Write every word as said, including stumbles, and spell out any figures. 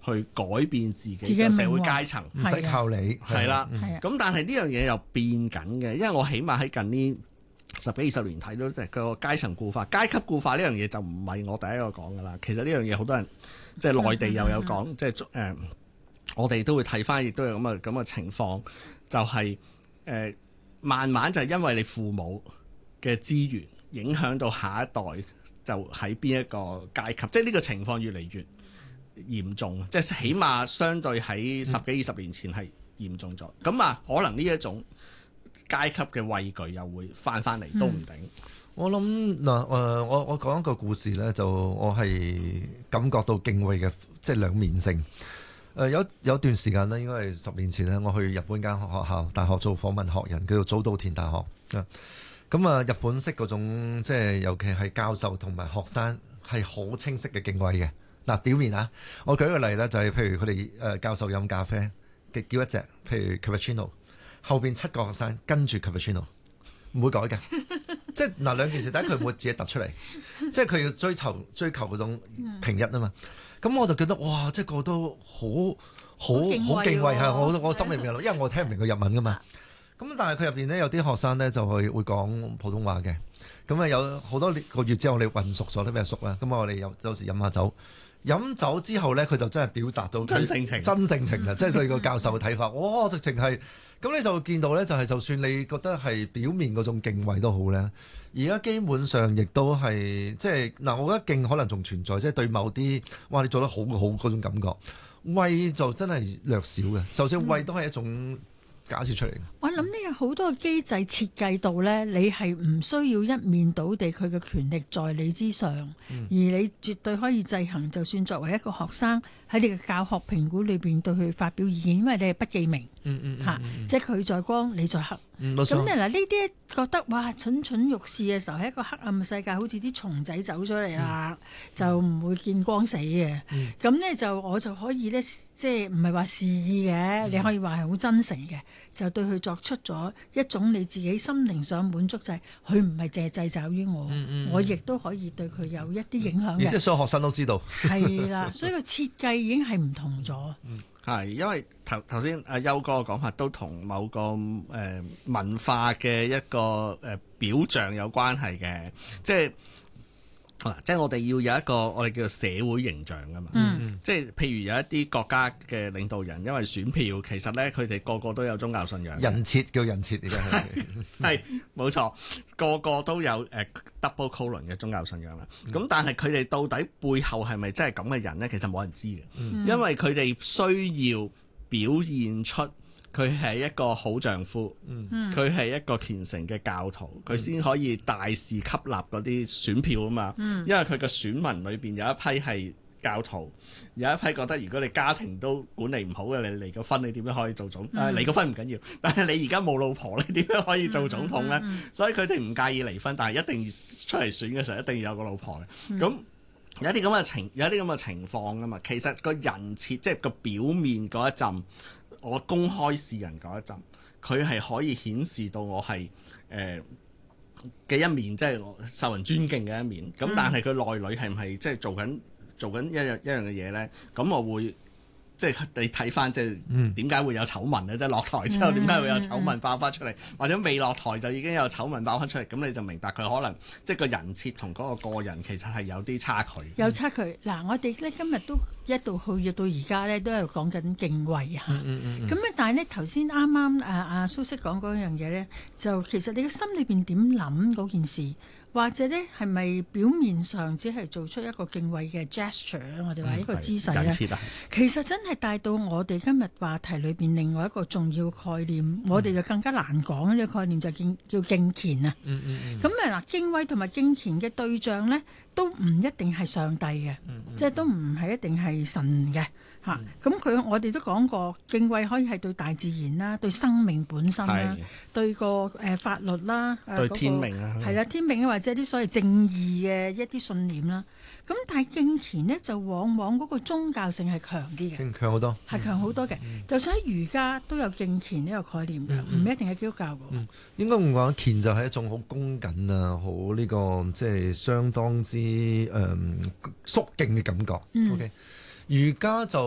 去改變自己嘅社會階層， 唔使靠你。 係啦，咁但係呢樣嘢又變緊嘅，因為我起碼喺近呢十幾二十年睇到即係個階層固化、階級固化呢樣嘢就唔係我第一個講噶啦。其實呢樣嘢好多人即係內地又有講，嗯、即係誒、呃、我哋都會睇翻，亦都有咁嘅咁嘅情況，就係、是、誒、呃、慢慢就係因為你父母嘅資源影響到下一代就喺邊一個階級，即係呢個情況越嚟越嚴重，即係起碼相對喺十幾二十年前係嚴重咗。咁、嗯、啊，可能呢一種階級嘅畏懼又會翻翻嚟都唔定。 我諗嗱，誒，我我講一個故事咧，就我係感覺到敬畏嘅，即係兩面性。誒、呃，有有段時間咧，應該係十年前咧，我去日本間學校大學做訪問學人，叫做早稻田大學啊。咁啊，日本式嗰種即係尤其係教授同埋學生係好清晰嘅敬畏嘅。嗱，表面啊，我舉個例咧，就係、是、譬如佢哋誒教授飲咖啡嘅叫一隻，譬如 cappuccino。後邊七個學生跟住 cappuccino 唔會改嘅，即係嗱兩件事，第一佢唔會自己突出嚟，即係佢要追求追求嗰種平一啊嘛。咁我就覺得哇，即係個都好好好敬畏係，我我心裏面有，因為我聽唔明佢日文噶嘛。咁但係佢入邊咧有啲學生咧就係會講普通話嘅，咁啊有好多個月之後我哋混熟咗，都比較熟啦。咁我哋有有時飲下酒。飲酒之後咧，佢就真係表達到真性情， 真性情啊！即係對個教授嘅睇法，哇！直情係咁，你就會見到咧，就係就算你覺得係表面嗰種敬畏都好咧，而家基本上亦都係即係嗱，我覺得敬可能仲存在，即係對某啲哇你做得好好嗰種感覺，畏就真係略少嘅，就算畏都係一種假設出嚟。 我諗呢有好多機制設計到呢，你係唔需要一面倒地，佢嘅權力在你之上，嗯、而你絕對可以制衡。就算作為一個學生喺你嘅教學評估裏邊對佢發表意見，因為你係不記名，嗯嗯嗯嗯嗯即係佢在光，你在黑。咁你嗱呢啲覺得哇蠢蠢欲試嘅時候，喺一個黑暗嘅世界，好似啲蟲仔走出嚟啦，嗯、就唔會見光死嘅。咁呢、嗯，就我就可以呢，即係唔係話示意嘅，嗯、你可以話係好真誠嘅，就對佢作出咗一種你自己心靈上滿足，就係佢唔係淨係掣肘於我，嗯嗯、我亦都可以對佢有一啲影響嘅。即係所有學生都知道。係啦，所以個設計已經係唔同咗。嗯係，因為頭頭先阿優哥嘅講法都同某個誒、呃、文化嘅一個誒、呃、表象有關係嘅，即係啊，即係我哋要有一個我哋叫做社會形象㗎嘛。嗯，即係譬如有一啲國家嘅領導人，因為選票，其實咧佢哋個個都有宗教信仰。人設叫人設而家係係冇錯，個個都有誒、呃、double colon 嘅宗教信仰啦。咁、嗯、但係佢哋到底背後係咪真係咁嘅人咧？其實冇人知嘅，嗯、因為佢哋需要表現出佢係一個好丈夫，佢係、嗯、一個虔誠嘅教徒，佢先、嗯、可以大肆吸納嗰啲選票啊嘛。嗯、因為佢嘅選民裏邊有一批係教徒，有一批覺得如果你家庭都管理唔好嘅，你離個婚你點樣可以做總？誒、嗯，離個婚唔緊要，但係你而家冇老婆，你點樣可以做總統咧？嗯嗯嗯、所以佢哋唔介意離婚，但係一定出嚟選嘅時候一定要有個老婆嘅。咁、嗯、有啲咁嘅情，有啲咁嘅情況噶嘛。其實個人設即係個表面嗰一陣。我公開示人嗰一陣，佢係可以顯示到我係誒嘅一面，即係我受人尊敬嘅一面。咁、嗯、但係佢內裏係唔係即係做緊做緊一樣一樣嘅嘢咧？咁我會即係你睇翻即係點解會有醜聞咧？即係落台之後點解會有醜聞爆發出嚟，或者未落台就已經有醜聞爆發出嚟？咁你就明白佢可能即係個人設同嗰個個人其實係有啲差距。 有差距嗱，我哋咧今日都一度去到而家咧，都係講緊敬畏嚇。咁啊、嗯嗯嗯，但係咧頭先啱啱誒阿蘇軾講嗰樣嘢咧，就其實你嘅心裏邊點諗嗰件事？或者咧係咪表面上只係做出一個敬畏嘅 gesture 咧？我哋話呢個姿勢咧，嗯、其實真係帶到我哋今日話題裏邊另外一個重要概念，嗯、我哋就更加難講呢個概念就叫叫敬虔啊。嗯嗯咁啊嗱，敬畏同埋敬虔嘅對象咧，都唔一定係上帝嘅，嗯嗯、即係都唔係一定係神嘅。嚇！咁佢、嗯、我哋都講過，敬畏可以係對大自然啦，對生命本身啦，是對個誒、呃、法律啦， 對天命啊， 係啦，天命或者啲所謂正義嘅一啲信念啦。咁但係敬虔呢，就往往嗰個宗教性係強啲嘅， 強好多， 係強好多嘅。嗯、就算喺儒家都有敬虔呢個概念嘅，唔、嗯、一定係基督教嘅。 嗯，應該唔講虔就係一種好恭謹啊，好呢、呢個即係相當之誒肅敬嘅感覺。嗯、O.K. 儒家就